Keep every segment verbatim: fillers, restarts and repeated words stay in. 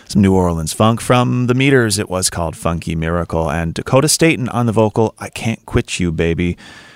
Some New Orleans funk from The Meters. It was called Funky Miracle. And Dakota Staton on the vocal, I Can't Quit You, Baby.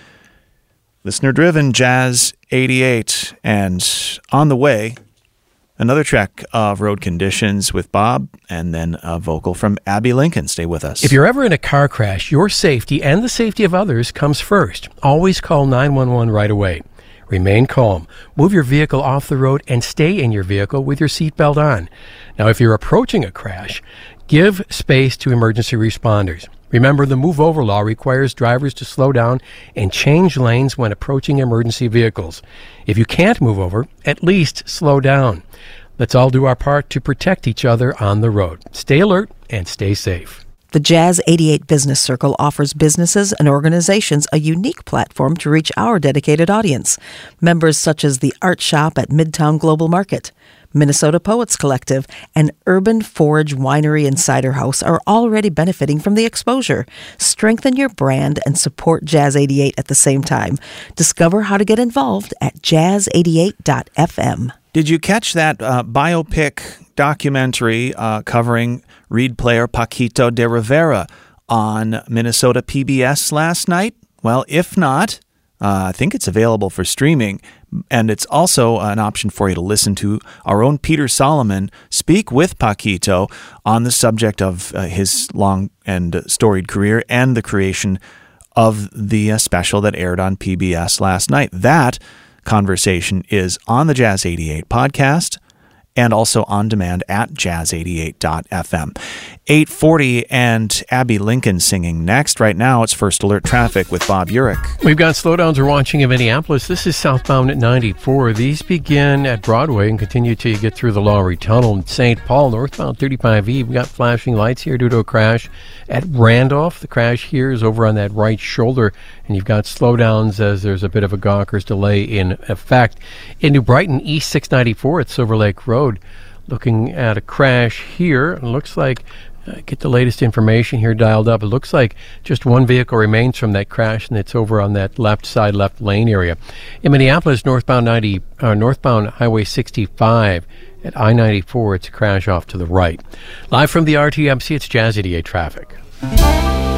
Listener-driven Jazz eighty-eight. And on the way, another track of Road Conditions with Bob, and then a vocal from Abby Lincoln. Stay with us. If you're ever in a car crash, your safety and the safety of others comes first. Always call nine one one right away. Remain calm. Move your vehicle off the road and stay in your vehicle with your seatbelt on. Now, if you're approaching a crash, give space to emergency responders. Remember, the Move Over law requires drivers to slow down and change lanes when approaching emergency vehicles. If you can't move over, at least slow down. Let's all do our part to protect each other on the road. Stay alert and stay safe. The Jazz eighty-eight Business Circle offers businesses and organizations a unique platform to reach our dedicated audience. Members such as the Art Shop at Midtown Global Market, Minnesota Poets Collective, and Urban Forge Winery and Cider House are already benefiting from the exposure. Strengthen your brand and support Jazz eighty-eight at the same time. Discover how to get involved at jazz eighty-eight dot f m. Did you catch that uh, biopic documentary uh, covering reed player Paquito de Rivera on Minnesota P B S last night? Well, if not, uh, I think it's available for streaming, and it's also an option for you to listen to our own Peter Solomon speak with Paquito on the subject of uh, his long and storied career and the creation of the uh, special that aired on P B S last night. That conversation is on the Jazz eighty-eight podcast and also on demand at jazz eighty-eight dot f m. eight forty and Abby Lincoln singing next. Right now, it's First Alert Traffic with Bob Urich. We've got slowdowns we're watching in Minneapolis. This is southbound at ninety-four. These begin at Broadway and continue till you get through the Lowry Tunnel. In Saint Paul, northbound thirty-five E, we've got flashing lights here due to a crash at Randolph. The crash here is over on that right shoulder, and you've got slowdowns as there's a bit of a Gawker's delay in effect. In New Brighton, East six ninety-four at Silver Lake Road. Looking at a crash here, it looks like, uh, get the latest information here dialed up. It looks like just one vehicle remains from that crash, and it's over on that left side, left lane area. In Minneapolis, northbound ninety, uh, northbound Highway sixty-five at I ninety-four, it's a crash off to the right. Live from the R T M C, it's Jazz eighty-eight Traffic.